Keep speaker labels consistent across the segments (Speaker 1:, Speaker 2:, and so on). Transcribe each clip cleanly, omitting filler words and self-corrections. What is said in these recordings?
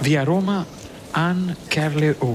Speaker 1: Via Roma, Anne Carleo.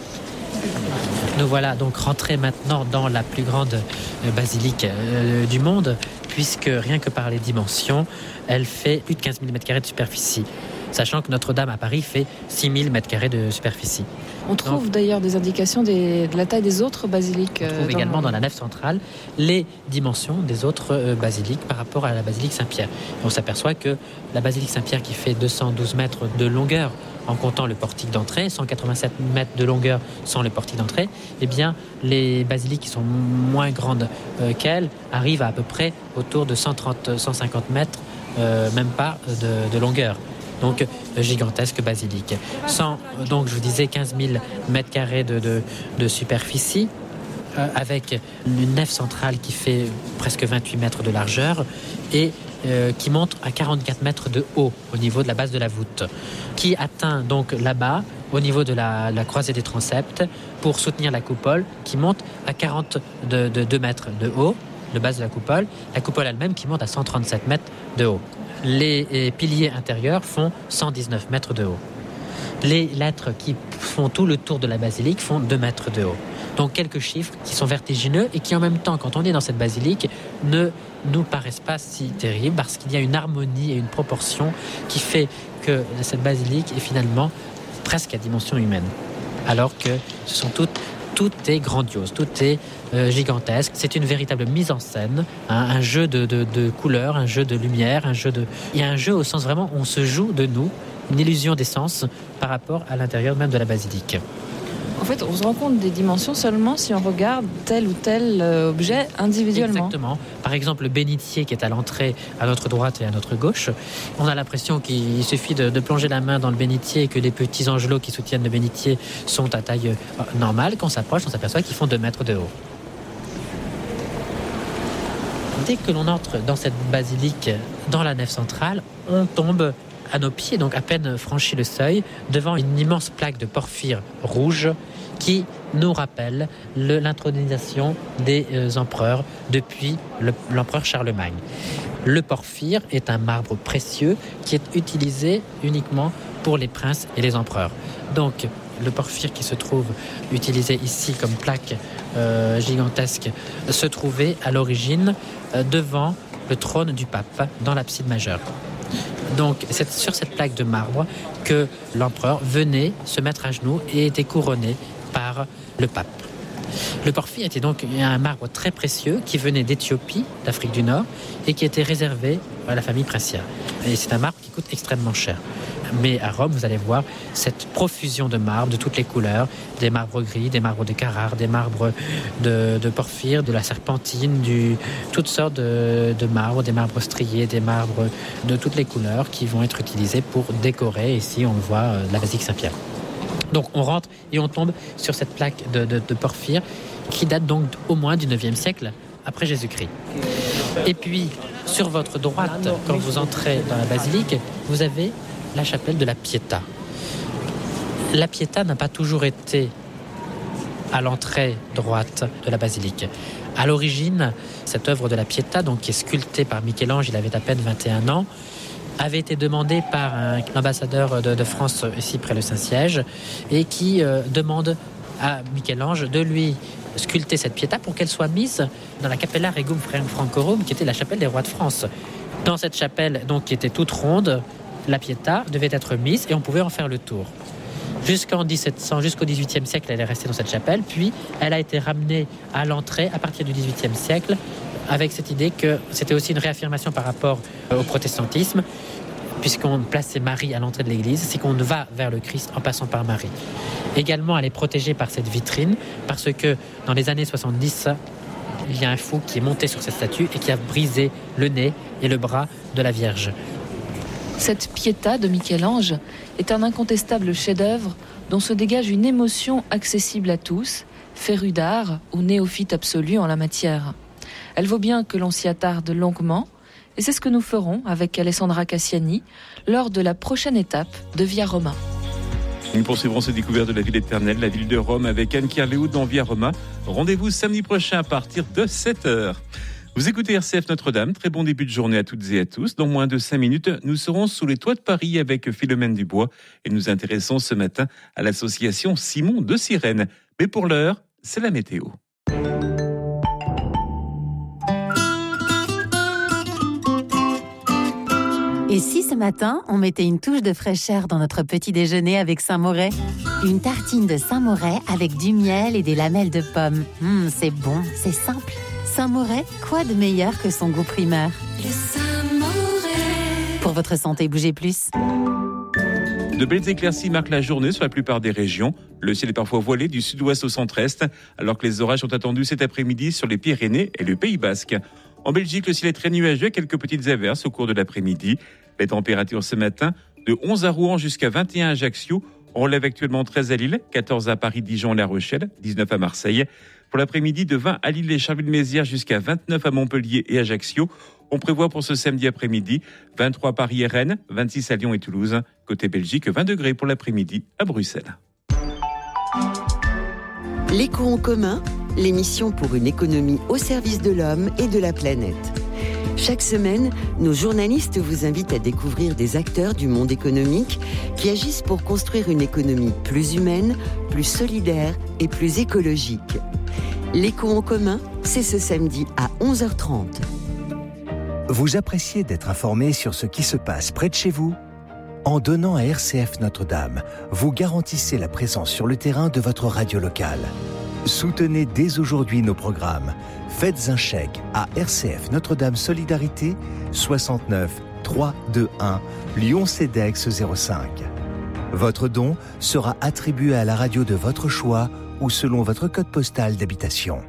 Speaker 2: Nous voilà donc rentrés maintenant dans la plus grande basilique du monde, puisque rien que par les dimensions, elle fait plus de 15 000 m² de superficie, sachant que Notre-Dame à Paris fait 6 000 m² de superficie.
Speaker 3: On trouve d'ailleurs des indications de la taille des autres basiliques.
Speaker 2: On trouve également dans la nef centrale les dimensions des autres basiliques par rapport à la basilique Saint-Pierre. Et on s'aperçoit que la basilique Saint-Pierre, qui fait 212 mètres de longueur en comptant le portique d'entrée, 187 mètres de longueur sans le portique d'entrée, eh bien les basiliques qui sont moins grandes qu'elle arrivent à peu près autour de 130-150 mètres, même pas de longueur. Donc gigantesque basilique. Donc je vous disais 15 000 m² de superficie, avec une nef centrale qui fait presque 28 mètres de largeur et qui monte à 44 mètres de haut au niveau de la base de la voûte, qui atteint donc là-bas au niveau de la croisée des transepts pour soutenir la coupole qui monte à 42 mètres de haut, de base de la coupole elle-même qui monte à 137 mètres de haut. Les piliers intérieurs font 119 mètres de haut. Les lettres qui font tout le tour de la basilique font 2 mètres de haut. Donc quelques chiffres qui sont vertigineux et qui en même temps, quand on est dans cette basilique, ne nous paraissent pas si terribles parce qu'il y a une harmonie et une proportion qui fait que cette basilique est finalement presque à dimension humaine. Alors que ce sont tout est grandiose, tout est gigantesque. C'est une véritable mise en scène, un jeu de couleurs, un jeu de lumière, il y a un jeu au sens vraiment où on se joue de nous, une illusion des sens par rapport à l'intérieur même de la basilique.
Speaker 3: En fait, on se rend compte des dimensions seulement si on regarde tel ou tel objet individuellement.
Speaker 2: Exactement. Par exemple, le bénitier qui est à l'entrée à notre droite et à notre gauche, on a l'impression qu'il suffit de plonger la main dans le bénitier et que les petits angelots qui soutiennent le bénitier sont à taille normale. Quand on s'approche, on s'aperçoit qu'ils font 2 mètres de haut. Dès que l'on entre dans cette basilique, dans la nef centrale, on tombe à nos pieds, donc à peine franchi le seuil, devant une immense plaque de porphyre rouge qui nous rappelle l'intronisation des empereurs depuis l'empereur Charlemagne. Le porphyre est un marbre précieux qui est utilisé uniquement pour les princes et les empereurs. Donc le porphyre qui se trouve utilisé ici comme plaque gigantesque se trouvait à l'origine devant le trône du pape dans l'abside majeure. Donc c'est sur cette plaque de marbre que l'empereur venait se mettre à genoux et était couronné par le pape. Le porphyre était donc un marbre très précieux qui venait d'Éthiopie, d'Afrique du Nord, et qui était réservé à la famille princière. Et c'est un marbre qui coûte extrêmement cher. Mais à Rome, vous allez voir cette profusion de marbre de toutes les couleurs, des marbres gris, des marbres de Carrare, des marbres de porphyre, de la serpentine, toutes sortes de marbres, des marbres striés, des marbres de toutes les couleurs qui vont être utilisés pour décorer, ici on le voit, la basilique Saint-Pierre. Donc on rentre et on tombe sur cette plaque de porphyre qui date donc au moins du 9e siècle après Jésus-Christ. Et puis sur votre droite, quand vous entrez dans la basilique, vous avez la chapelle de la Pietà. La Pietà n'a pas toujours été à l'entrée droite de la basilique. À l'origine, cette œuvre de la Pietà, donc qui est sculptée par Michel-Ange, il avait à peine 21 ans, avait été demandée par un ambassadeur de France ici près le Saint-Siège et qui demande à Michel-Ange de lui sculpter cette Pietà pour qu'elle soit mise dans la Capella Regum Francorum, qui était la chapelle des rois de France. Dans cette chapelle, donc, qui était toute ronde, la Pietà devait être mise et on pouvait en faire le tour. Jusqu'au XVIIIe siècle, elle est restée dans cette chapelle, puis elle a été ramenée à l'entrée à partir du XVIIIe siècle, avec cette idée que c'était aussi une réaffirmation par rapport au protestantisme, puisqu'on plaçait Marie à l'entrée de l'église, c'est qu'on va vers le Christ en passant par Marie. Également, elle est protégée par cette vitrine, parce que dans les années 70, il y a un fou qui est monté sur cette statue et qui a brisé le nez et le bras de la Vierge.
Speaker 3: Cette Pietà de Michel-Ange est un incontestable chef-d'œuvre dont se dégage une émotion accessible à tous, férus d'art ou néophytes absolus en la matière. Elle vaut bien que l'on s'y attarde longuement, et c'est ce que nous ferons avec Alessandra Cassiani lors de la prochaine étape de Via Roma.
Speaker 4: Nous poursuivrons cette découverte de la ville éternelle, la ville de Rome, avec Anne Carleo dans Via Roma. Rendez-vous samedi prochain à partir de 7h. Vous écoutez RCF Notre-Dame, très bon début de journée à toutes et à tous. Dans moins de 5 minutes, nous serons sous les toits de Paris avec Philomène Dubois et nous intéressons ce matin à l'association Simon de Sirène. Mais pour l'heure, c'est la météo.
Speaker 5: Et si ce matin, on mettait une touche de fraîcheur dans notre petit déjeuner avec Saint-Moret ? Une tartine de Saint-Moret avec du miel et des lamelles de pommes. C'est bon, c'est simple. Saint-Moret, quoi de meilleur que son goût primaire ?
Speaker 6: Le Saint-Moret.
Speaker 5: Pour votre santé, bougez plus.
Speaker 4: De belles éclaircies marquent la journée sur la plupart des régions. Le ciel est parfois voilé du sud-ouest au centre-est, alors que les orages sont attendus cet après-midi sur les Pyrénées et le Pays Basque. En Belgique, le ciel est très nuageux avec quelques petites averses au cours de l'après-midi. Les températures ce matin, de 11 à Rouen jusqu'à 21 à Ajaccio. On relève actuellement 13 à Lille, 14 à Paris, Dijon et La Rochelle, 19 à Marseille. Pour l'après-midi, de 20 à Lille et Charleville-Mézières jusqu'à 29 à Montpellier et Ajaccio. On prévoit pour ce samedi après-midi 23 à Paris et Rennes, 26 à Lyon et Toulouse. Côté Belgique, 20 degrés pour l'après-midi à Bruxelles.
Speaker 7: L'écho en commun, l'émission pour une économie au service de l'homme et de la planète. Chaque semaine, nos journalistes vous invitent à découvrir des acteurs du monde économique qui agissent pour construire une économie plus humaine, plus solidaire et plus écologique. L'écho en commun, c'est ce samedi à 11h30.
Speaker 8: Vous appréciez d'être informé sur ce qui se passe près de chez vous ? En donnant à RCF Notre-Dame, vous garantissez la présence sur le terrain de votre radio locale. Soutenez dès aujourd'hui nos programmes. Faites un chèque à RCF Notre-Dame Solidarité 69 321 Lyon-Cedex 05. Votre don sera attribué à la radio de votre choix ou selon votre code postal d'habitation.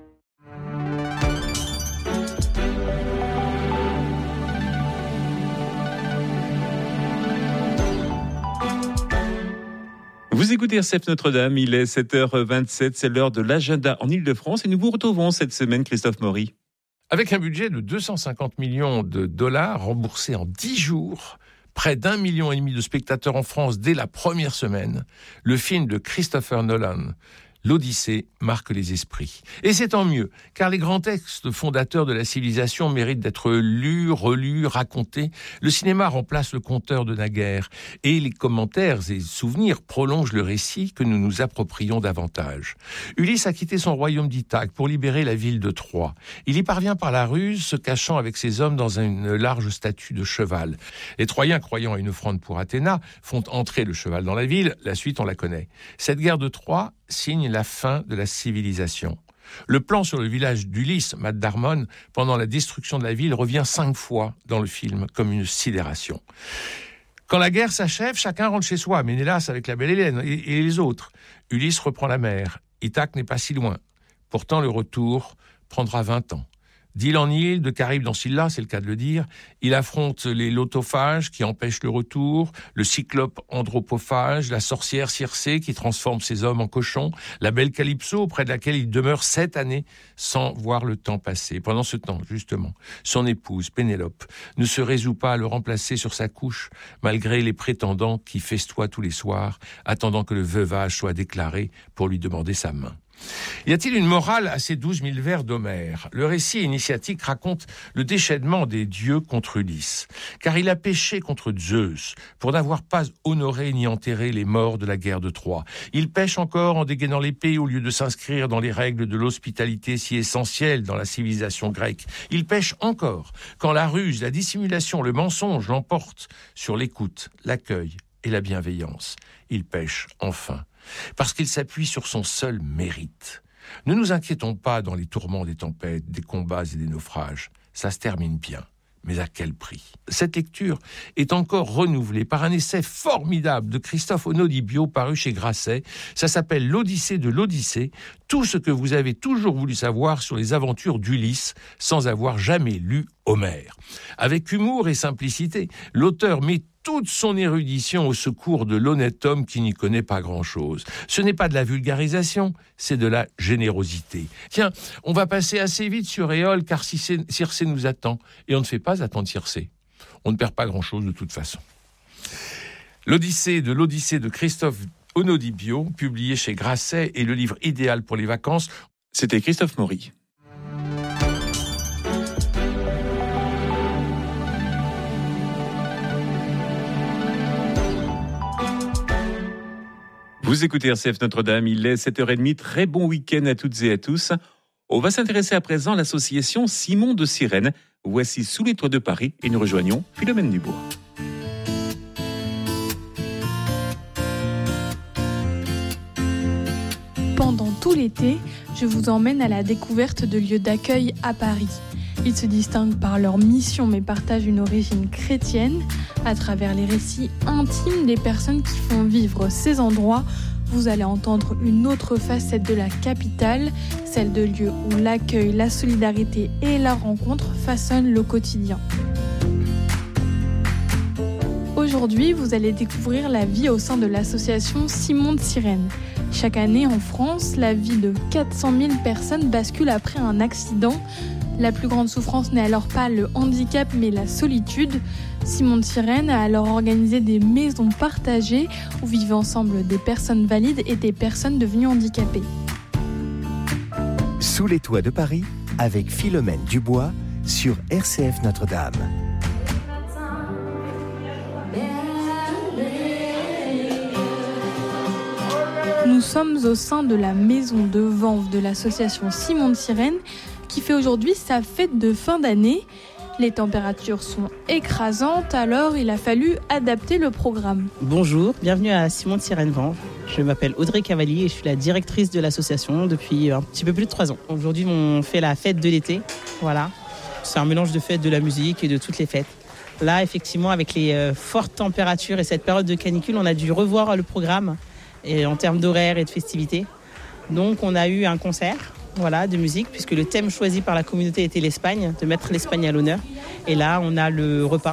Speaker 4: Vous écoutez RCF Notre-Dame, il est 7h27, c'est l'heure de l'agenda en Ile-de-France et nous vous retrouvons cette semaine, Christophe Maury.
Speaker 9: Avec un budget de 250 millions de dollars remboursé en 10 jours, près d'1,5 million de spectateurs en France dès la première semaine, le film de Christopher Nolan, L'Odyssée, marque les esprits. Et c'est tant mieux, car les grands textes fondateurs de la civilisation méritent d'être lus, relus, racontés. Le cinéma remplace le conteur de naguère, et les commentaires et souvenirs prolongent le récit que nous nous approprions davantage. Ulysse a quitté son royaume d'Ithaque pour libérer la ville de Troie. Il y parvient par la ruse, se cachant avec ses hommes dans une large statue de cheval. Les Troyens, croyant à une offrande pour Athéna, font entrer le cheval dans la ville. La suite, on la connaît. Cette guerre de Troie signe la fin de la civilisation. Le plan sur le village d'Ulysse, Matt Damon, pendant la destruction de la ville, revient 5 fois dans le film comme une sidération. Quand la guerre s'achève, chacun rentre chez soi, Ménélas avec la belle Hélène et les autres. Ulysse reprend la mer. Ithaque n'est pas si loin. Pourtant, le retour prendra 20 ans. D'île en île, de Caraïbes dans Scylla, c'est le cas de le dire, il affronte les lotophages qui empêchent le retour, le cyclope andropophage, la sorcière Circé qui transforme ses hommes en cochons, la belle Calypso auprès de laquelle il demeure 7 années sans voir le temps passer. Pendant ce temps, justement, son épouse, Pénélope, ne se résout pas à le remplacer sur sa couche, malgré les prétendants qui festoient tous les soirs, attendant que le veuvage soit déclaré pour lui demander sa main. Y a-t-il une morale à ces 12 000 vers d'Homère ? Le récit initiatique raconte le déchaînement des dieux contre Ulysse, car il a péché contre Zeus pour n'avoir pas honoré ni enterré les morts de la guerre de Troie. Il pêche encore en dégainant l'épée au lieu de s'inscrire dans les règles de l'hospitalité si essentielles dans la civilisation grecque. Il pêche encore quand la ruse, la dissimulation, le mensonge l'emportent sur l'écoute, l'accueil et la bienveillance. Il pêche enfin parce qu'il s'appuie sur son seul mérite. Ne nous inquiétons pas dans les tourments des tempêtes, des combats et des naufrages. Ça se termine bien. Mais à quel prix ? Cette lecture est encore renouvelée par un essai formidable de Christophe Onodibio paru chez Grasset. Ça s'appelle L'Odyssée de l'Odyssée, tout ce que vous avez toujours voulu savoir sur les aventures d'Ulysse sans avoir jamais lu Homère. Avec humour et simplicité, l'auteur met toute son érudition au secours de l'honnête homme qui n'y connaît pas grand-chose. Ce n'est pas de la vulgarisation, c'est de la générosité. Tiens, on va passer assez vite sur Éole car Circé nous attend. Et on ne fait pas attendre Circé. On ne perd pas grand-chose de toute façon. L'Odyssée de Christophe Onodibio, publié chez Grasset, est le livre idéal pour les vacances.
Speaker 4: C'était Christophe Maury. Vous écoutez RCF Notre-Dame, il est 7h30, très bon week-end à toutes et à tous. On va s'intéresser à présent à l'association Simon de Sirène. Voici Sous les toits de Paris et nous rejoignons Philomène Dubois.
Speaker 10: Pendant tout l'été, je vous emmène à la découverte de lieux d'accueil à Paris. Ils se distinguent par leur mission mais partagent une origine chrétienne. À travers les récits intimes des personnes qui font vivre ces endroits, vous allez entendre une autre facette de la capitale, celle de lieux où l'accueil, la solidarité et la rencontre façonnent le quotidien. Aujourd'hui, vous allez découvrir la vie au sein de l'association Simon de Sirène. Chaque année en France, la vie de 400 000 personnes bascule après un accident. La plus grande souffrance n'est alors pas le handicap mais la solitude. Simon de Sirène a alors organisé des maisons partagées où vivent ensemble des personnes valides et des personnes devenues handicapées.
Speaker 8: Sous les toits de Paris, avec Philomène Dubois sur RCF Notre-Dame.
Speaker 10: Nous sommes au sein de la maison de vente de l'association Simon de Sirène qui fait aujourd'hui sa fête de fin d'année. Les températures sont écrasantes, alors il a fallu adapter le programme.
Speaker 11: Bonjour, bienvenue à Simon de Sirène Vanves. Je m'appelle Audrey Cavalier et je suis la directrice de l'association depuis un petit peu plus de 3 ans. Aujourd'hui, on fait la fête de l'été. Voilà. C'est un mélange de fêtes, de la musique et de toutes les fêtes. Là, effectivement, avec les fortes températures et cette période de canicule, on a dû revoir le programme et en termes d'horaire et de festivités. Donc, on a eu un concert. Voilà, de musique, puisque le thème choisi par la communauté était l'Espagne, de mettre l'Espagne à l'honneur. Et là, on a le repas.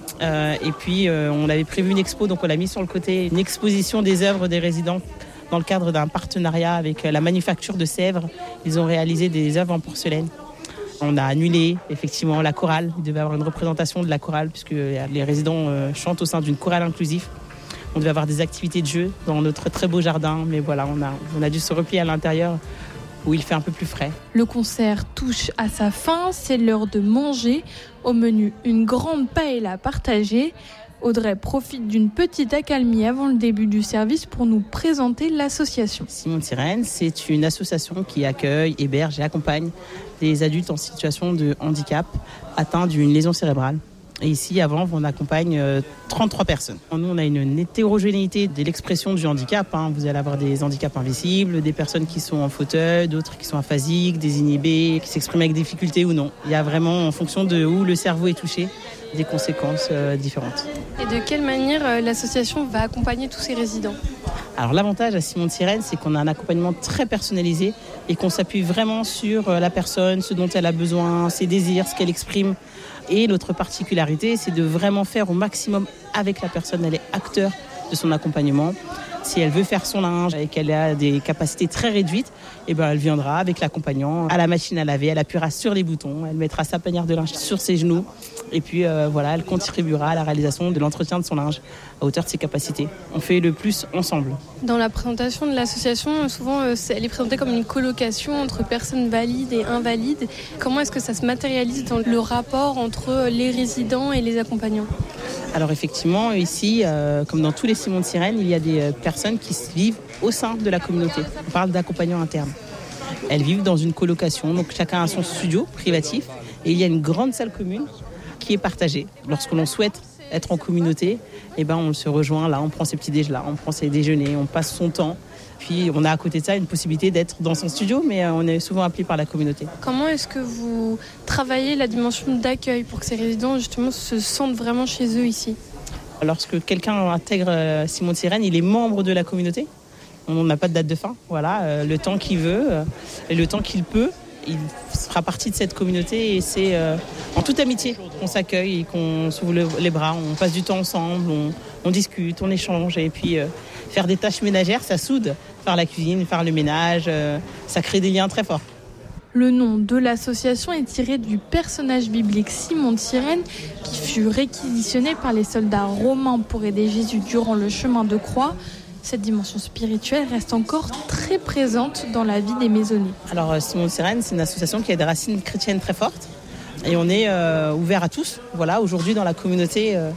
Speaker 11: Et puis, on avait prévu une expo, donc on l'a mis sur le côté, une exposition des œuvres des résidents dans le cadre d'un partenariat avec la manufacture de Sèvres. Ils ont réalisé des œuvres en porcelaine. On a annulé, effectivement, la chorale. Il devait y avoir une représentation de la chorale, puisque les résidents chantent au sein d'une chorale inclusive. On devait avoir des activités de jeu dans notre très beau jardin, mais voilà, on a dû se replier à l'intérieur, où il fait un peu plus frais.
Speaker 10: Le concert touche à sa fin, c'est l'heure de manger. Au menu, une grande paella partagée. Audrey profite d'une petite accalmie avant le début du service pour nous présenter l'association.
Speaker 11: Simon de Sirène, c'est une association qui accueille, héberge et accompagne des adultes en situation de handicap atteints d'une lésion cérébrale. Et ici, à Vanves, on accompagne 33 personnes. Nous, on a une hétérogénéité de l'expression du handicap. Vous allez avoir des handicaps invisibles, des personnes qui sont en fauteuil, d'autres qui sont aphasiques, des inhibés, qui s'expriment avec difficulté ou non. Il y a vraiment, en fonction de où le cerveau est touché, des conséquences différentes.
Speaker 10: Et de quelle manière l'association va accompagner tous ces résidents ?
Speaker 11: Alors l'avantage à Simon de Sirène, c'est qu'on a un accompagnement très personnalisé et qu'on s'appuie vraiment sur la personne, ce dont elle a besoin, ses désirs, ce qu'elle exprime. Et l'autre particularité, c'est de vraiment faire au maximum avec la personne. Elle est acteur de son accompagnement. Si elle veut faire son linge et qu'elle a des capacités très réduites, elle viendra avec l'accompagnant à la machine à laver, elle appuiera sur les boutons, elle mettra sa panière de linge sur ses genoux et puis elle contribuera à la réalisation de l'entretien de son linge à hauteur de ses capacités. On fait le plus ensemble.
Speaker 10: Dans la présentation de l'association, souvent elle est présentée comme une colocation entre personnes valides et invalides. Comment est-ce que ça se matérialise dans le rapport entre les résidents et les accompagnants ?
Speaker 11: Alors effectivement, ici, comme dans tous les Simons de Sirène, il y a des personnes qui vivent au sein de la communauté. On parle d'accompagnants internes. Elles vivent dans une colocation, donc chacun a son studio privatif. Et il y a une grande salle commune qui est partagée. Lorsque l'on souhaite être en communauté, on se rejoint là, on prend ses petits déjeuners là, on prend ses déjeuners, on passe son temps. Puis on a à côté de ça une possibilité d'être dans son studio, mais on est souvent appelé par la communauté.
Speaker 10: Comment est-ce que vous travaillez la dimension d'accueil pour que ces résidents justement se sentent vraiment chez eux ici ?
Speaker 11: Lorsque quelqu'un intègre Simon de Sirène, il est membre de la communauté. On n'a pas de date de fin. Voilà, le temps qu'il veut et le temps qu'il peut, il fera partie de cette communauté et c'est en toute amitié qu'on s'accueille et qu'on s'ouvre les bras, on passe du temps ensemble, on discute, on échange et puis faire des tâches ménagères, ça soude. Faire la cuisine, faire le ménage, ça crée des liens très forts.
Speaker 10: Le nom de l'association est tiré du personnage biblique Simon de Sirène qui fut réquisitionné par les soldats romains pour aider Jésus durant le chemin de croix. Cette dimension spirituelle reste encore très présente dans la vie des maisonniers.
Speaker 11: Alors Simon de Sirène, c'est une association qui a des racines chrétiennes très fortes et on est ouvert à tous. Voilà, aujourd'hui dans la communauté,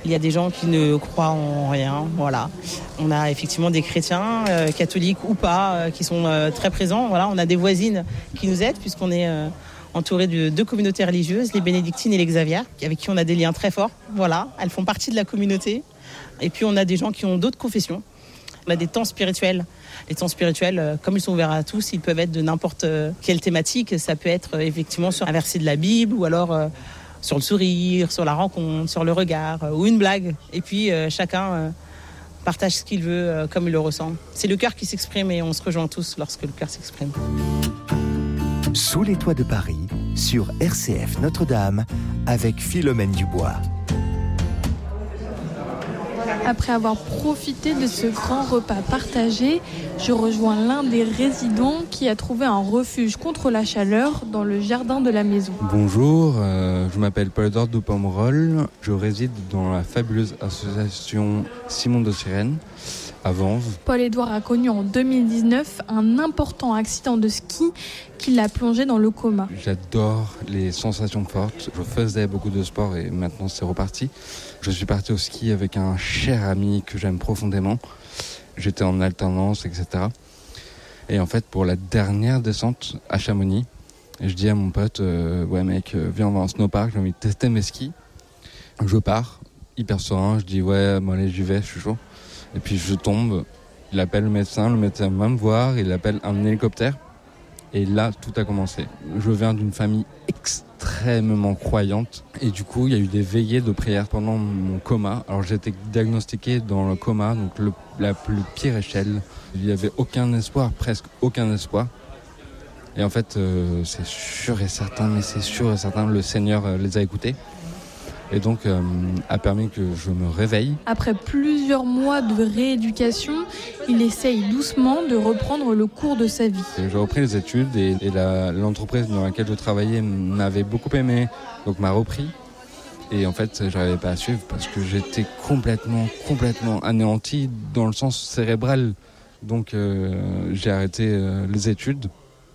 Speaker 11: Il y a des gens qui ne croient en rien, voilà. On a effectivement des chrétiens, catholiques ou pas, qui sont très présents. Voilà, on a des voisines qui nous aident puisqu'on est entouré de 2 communautés religieuses, les bénédictines et les Xavières, avec qui on a des liens très forts. Voilà, elles font partie de la communauté. Et puis on a des gens qui ont d'autres confessions. On a des temps spirituels. Les temps spirituels, comme ils sont ouverts à tous, ils peuvent être de n'importe quelle thématique. Ça peut être effectivement sur un verset de la Bible ou alors sur le sourire, sur la rencontre, sur le regard ou une blague. Et puis chacun partage ce qu'il veut comme il le ressent. C'est le cœur qui s'exprime et on se rejoint tous lorsque le cœur s'exprime.
Speaker 8: Sous les toits de Paris, sur RCF Notre-Dame, avec Philomène Dubois.
Speaker 10: Après avoir profité de ce grand repas partagé, je rejoins l'un des résidents qui a trouvé un refuge contre la chaleur dans le jardin de la maison.
Speaker 12: Bonjour, je m'appelle Paul-Édouard de Pomerol. Je réside dans la fabuleuse association Simon de Sirène à Vanves.
Speaker 10: Paul-Édouard a connu en 2019 un important accident de ski qui l'a plongé dans le coma.
Speaker 12: J'adore les sensations fortes. Je faisais beaucoup de sport et maintenant c'est reparti. Je suis parti au ski avec un cher ami que j'aime profondément. J'étais en alternance, etc. Et en fait, pour la dernière descente à Chamonix, je dis à mon pote, ouais mec, viens on va en snowpark, j'ai envie de tester mes skis. Je pars, hyper serein, je dis ouais, bon allez j'y vais, je suis chaud. Et puis je tombe, il appelle le médecin va me voir, il appelle un hélicoptère. Et là, tout a commencé. Je viens d'une famille extrêmement croyante. Et du coup, il y a eu des veillées de prière pendant mon coma. Alors j'étais diagnostiqué dans le coma, donc la plus pire échelle. Il n'y avait aucun espoir, presque aucun espoir. Et en fait, c'est sûr et certain, le Seigneur les a écoutés. Et donc, a permis que je me réveille.
Speaker 10: Après plusieurs mois de rééducation, il essaye doucement de reprendre le cours de sa vie.
Speaker 12: J'ai repris les études et l'entreprise dans laquelle je travaillais m'avait beaucoup aimé, donc m'a repris. Et en fait, je n'arrivais pas à suivre parce que j'étais complètement anéanti dans le sens cérébral. Donc, j'ai arrêté les études.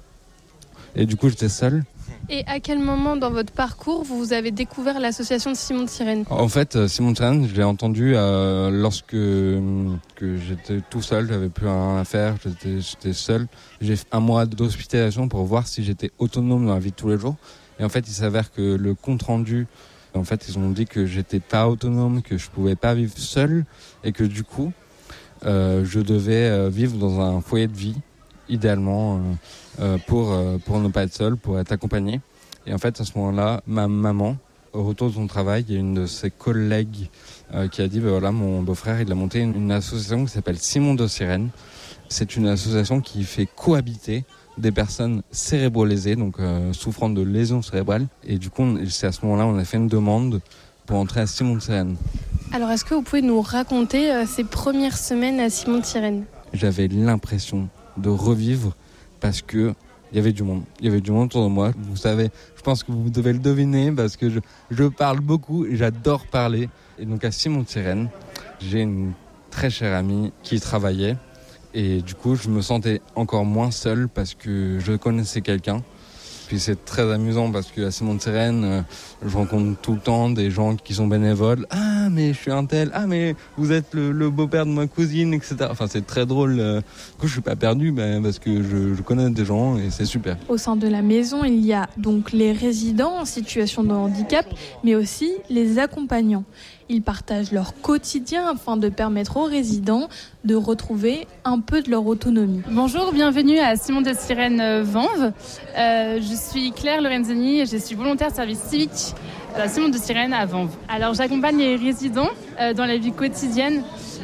Speaker 12: Et du coup, j'étais seul.
Speaker 10: Et à quel moment dans votre parcours vous avez découvert l'association de Simon de Sirène ?
Speaker 12: En fait, Simon de Sirène, je l'ai entendu lorsque j'étais tout seul, j'avais plus rien à faire, j'étais seul. J'ai fait 1 mois d'hospitalisation pour voir si j'étais autonome dans la vie de tous les jours. Et en fait, il s'avère que le compte rendu, en fait, ils ont dit que j'étais pas autonome, que je pouvais pas vivre seul et que du coup, je devais vivre dans un foyer de vie, idéalement. Pour ne pas être seul, pour être accompagné. Et en fait, à ce moment-là, ma maman, au retour de son travail, il y a une de ses collègues qui a dit, voilà, mon beau-frère, il a monté une association qui s'appelle Simon de Sirène. C'est une association qui fait cohabiter des personnes cérébrolésées, donc souffrant de lésions cérébrales. Et du coup, c'est à ce moment-là, on a fait une demande pour entrer à Simon de Sirène.
Speaker 10: Alors, est-ce que vous pouvez nous raconter ces premières semaines à Simon de Sirène ?
Speaker 12: J'avais l'impression de revivre parce que il y avait du monde. Il y avait du monde autour de moi. Vous savez, je pense que vous devez le deviner parce que je parle beaucoup et j'adore parler. Et donc à Simon de Sirène, j'ai une très chère amie qui travaillait. Et du coup, je me sentais encore moins seul parce que je connaissais quelqu'un. Puis c'est très amusant parce qu'à Simon de Sirène, je rencontre tout le temps des gens qui sont bénévoles. Ah, mais je suis un tel. Ah, mais vous êtes le beau-père de ma cousine, etc. Enfin, c'est très drôle. Du coup, je suis pas perdu parce que je connais des gens et c'est super.
Speaker 10: Au sein de la maison, il y a donc les résidents en situation de handicap, mais aussi les accompagnants. Ils partagent leur quotidien afin de permettre aux résidents de retrouver un peu de leur autonomie.
Speaker 13: Bonjour, bienvenue à Simon de Sirène Vanves. Je suis Claire Lorenzini et je suis volontaire service civique à Simon de Sirène à Vanves. Alors j'accompagne les résidents dans la vie quotidienne.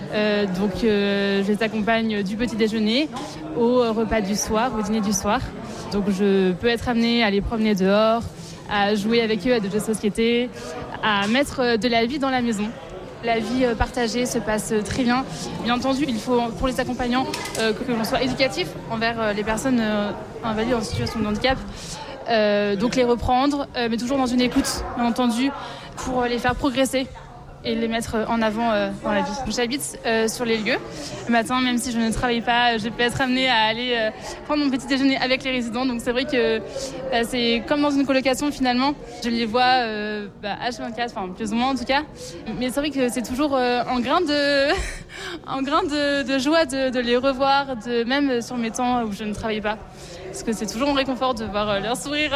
Speaker 13: Je les accompagne du petit déjeuner au repas du soir, au dîner du soir. Donc je peux être amenée à les promener dehors, à jouer avec eux à des jeux de société, à mettre de la vie dans la maison. La vie partagée se passe très bien. Bien entendu, il faut pour les accompagnants que l'on soit éducatif envers les personnes invalides en situation de handicap. Donc les reprendre, mais toujours dans une écoute, bien entendu, pour les faire progresser et les mettre en avant dans la vie. J'habite sur les lieux. Le matin, même si je ne travaille pas, je peux être amenée à aller prendre mon petit déjeuner avec les résidents. Donc c'est vrai que c'est comme dans une colocation finalement. Je les vois H24, enfin plus ou moins en tout cas. Mais c'est vrai que c'est toujours un grain de joie de les revoir, même sur mes temps où je ne travaille pas. Parce que c'est toujours un réconfort de voir leur sourire,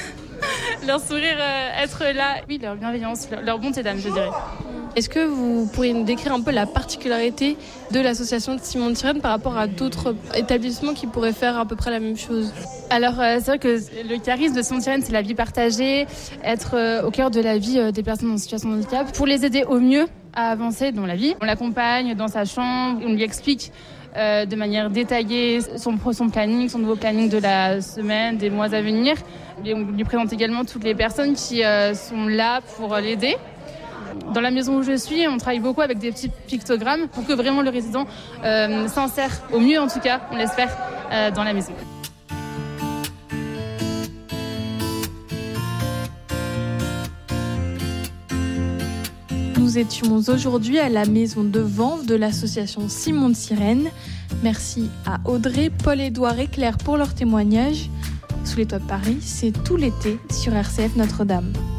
Speaker 13: être là. Oui, leur bienveillance, leur bonté d'âme, je dirais.
Speaker 10: Est-ce que vous pourriez nous décrire un peu la particularité de l'association de Simon de Sirène par rapport à d'autres établissements qui pourraient faire à peu près la même chose ?
Speaker 13: Alors c'est vrai que le charisme de Simon de Sirène, c'est la vie partagée, être au cœur de la vie des personnes en situation de handicap pour les aider au mieux à avancer dans la vie. On l'accompagne dans sa chambre, on lui explique de manière détaillée son planning, son nouveau planning de la semaine, des mois à venir. Et on lui présente également toutes les personnes qui sont là pour l'aider. Dans la maison où je suis, on travaille beaucoup avec des petits pictogrammes pour que vraiment le résident s'insère au mieux, en tout cas, on l'espère, dans la maison.
Speaker 10: Nous étions aujourd'hui à la maison de Vanves de l'association Simon de Sirène. Merci à Audrey, Paul-Édouard et Claire pour leur témoignage. Sous les toits de Paris, c'est tout l'été sur RCF Notre-Dame.